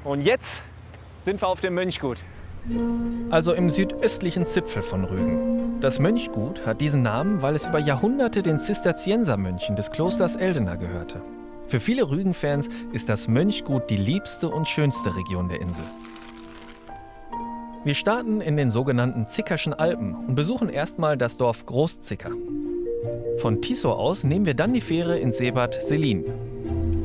Und jetzt sind wir auf dem Mönchgut. Also im südöstlichen Zipfel von Rügen. Das Mönchgut hat diesen Namen, weil es über Jahrhunderte den Zisterziensermönchen des Klosters Eldena gehörte. Für viele Rügen-Fans ist das Mönchgut die liebste und schönste Region der Insel. Wir starten in den sogenannten Zickerschen Alpen und besuchen erstmal das Dorf Großzicker. Von Tisow aus nehmen wir dann die Fähre ins Seebad Selin.